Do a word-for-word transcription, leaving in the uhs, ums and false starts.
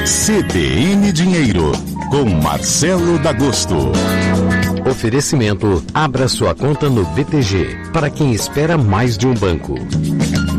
C D N Dinheiro, com Marcelo D'Agosto. Oferecimento: abra sua conta no B T G, para quem espera mais de um banco.